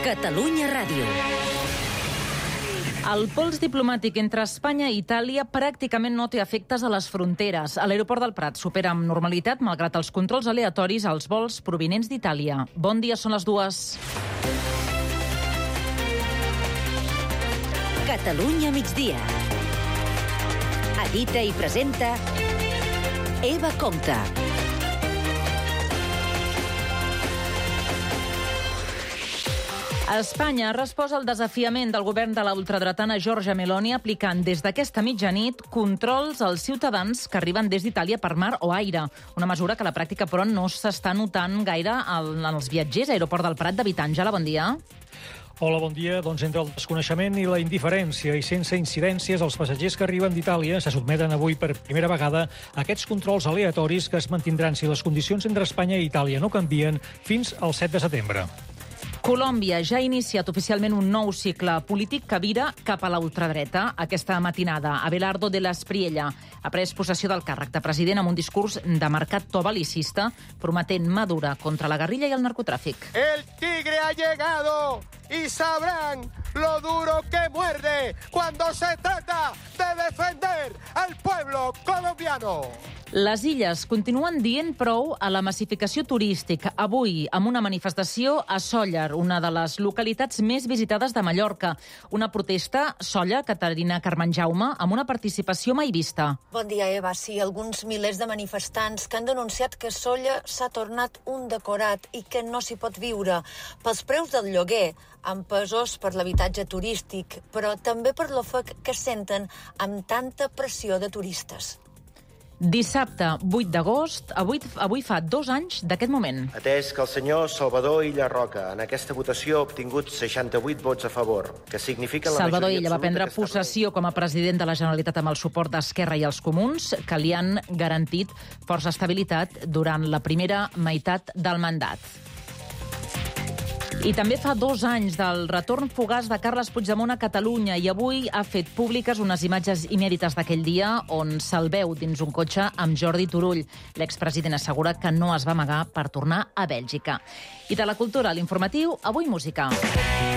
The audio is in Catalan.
Catalunya Ràdio. El pols diplomàtic entre Espanya i Itàlia pràcticament no té efectes a les fronteres. A l'aeroport del Prat s'opera amb normalitat, malgrat els controls aleatoris als vols provinents d'Itàlia. Bon dia, són les 2. Catalunya migdia. Edita i presenta Eva Compte. Espanya ha respost al desafiament del govern de la ultradretana Giorgia Meloni aplicant des d'aquesta mitjanit controls als ciutadans que arriben des d'Itàlia per mar o aire. Una mesura que a la pràctica, però, no s'està notant gaire en els viatgers. Aeroport del Prat, David Àngela, bon dia. Hola, bon dia. Doncs entre el desconeixement i la indiferència i sense incidències, els passatgers que arriben d'Itàlia se sotmeten avui per primera vegada a aquests controls aleatoris que es mantindran si les condicions entre Espanya i Itàlia no canvien fins al 7 de setembre. Colòmbia ja ha iniciat oficialment un nou cicle polític que vira cap a la ultradreta. Aquesta matinada, Abelardo de la Espriella ha pres possessió del càrrec de president amb un discurs de marcat to belicista, prometent mà dura contra la guerrilla i el narcotràfic. El tigre ha llegado y sabrán lo duro que muerde cuando se trata de defender al pueblo colombiano. Les Illes continuen dient prou a la massificació turística. Avui, amb una manifestació a Sóller, una de les localitats més visitades de Mallorca. Una protesta, Sóller, Caterina Carmenjaume, amb una participació mai vista. Bon dia, Eva. Sí, alguns milers de manifestants que han denunciat que Sóller s'ha tornat un decorat i que no s'hi pot viure. Pels preus del lloguer, empesos per l'habitatge turístic, però també per l'ofec que senten amb tanta pressió de turistes. Dissabte, 8 d'agost, avui fa 2 anys d'aquest moment. Atès que el senyor Salvador Illa Roca en aquesta votació ha obtingut 68 vots a favor, que signifiquen la Salvador majoria Illa va prendre possessió com a president de la Generalitat amb el suport d'Esquerra i els Comuns, que li han garantit força estabilitat durant la primera meitat del mandat. I també fa 2 anys del retorn fugaç de Carles Puigdemont a Catalunya i avui ha fet públiques unes imatges inèdites d'aquell dia on se'l veu dins un cotxe amb Jordi Turull. L'expresident assegura que no es va amagar per tornar a Bèlgica. I de la cultura a l'informatiu, avui música.